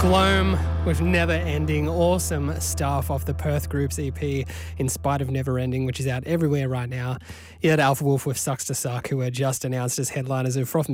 Gloam with Never Ending. Awesome stuff off the Perth Group's EP, In Spite of Never Ending, which is out everywhere right now. You had Alpha Wolf with Sucks to Suck, who were just announced as headliners of Froth and